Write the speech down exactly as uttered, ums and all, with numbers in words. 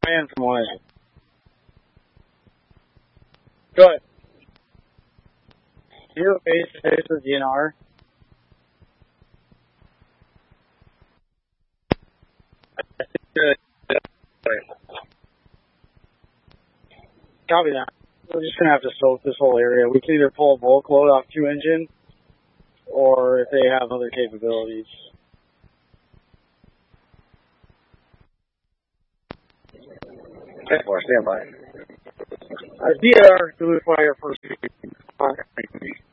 Man from what? Good. You face to face with D N R. Good. Copy that. We're just gonna have to soak this whole area. We can either pull a bulk load off two engine, or if they have other capabilities. ten four, stand by. Uh, D N R, Duluth Fire, first.